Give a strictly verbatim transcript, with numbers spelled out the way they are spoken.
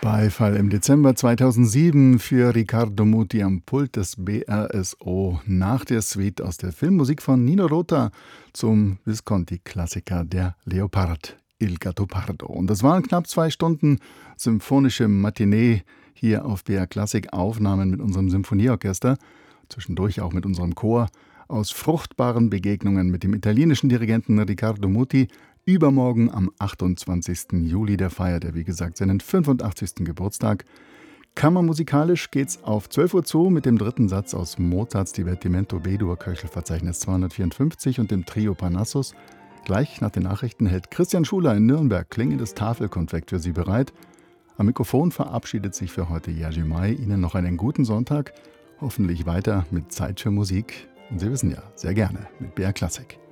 Beifall im Dezember zweitausendsieben für Riccardo Muti am Pult des B R S O nach der Suite aus der Filmmusik von Nino Rota zum Visconti-Klassiker Der Leopard, Il Gattopardo. Und das waren knapp zwei Stunden symphonische Matinee hier auf B R Klassik, Aufnahmen mit unserem Symphonieorchester, zwischendurch auch mit unserem Chor, aus fruchtbaren Begegnungen mit dem italienischen Dirigenten Riccardo Muti. Übermorgen am achtundzwanzigsten Juli, der feiert er, wie gesagt, seinen fünfundachtzigsten Geburtstag. Kammermusikalisch geht's auf zwölf Uhr zu mit dem dritten Satz aus Mozarts Divertimento B-Dur, Köchelverzeichnis zweihundertvierundfünfzig und dem Trio Parnassus. Gleich nach den Nachrichten hält Christian Schuler in Nürnberg klingendes Tafelkonfekt für Sie bereit. Am Mikrofon verabschiedet sich für heute Jerzy May. Ihnen noch einen guten Sonntag, hoffentlich weiter mit Zeit für Musik. Und Sie wissen ja, sehr gerne mit B R Klassik.